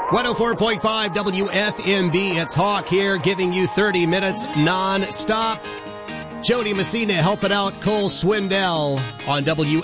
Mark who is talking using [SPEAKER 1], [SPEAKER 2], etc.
[SPEAKER 1] 104.5 WFMB. It's Hawk here, giving you 30 minutes non-stop. Jody Messina helping out Cole Swindell on WFMB.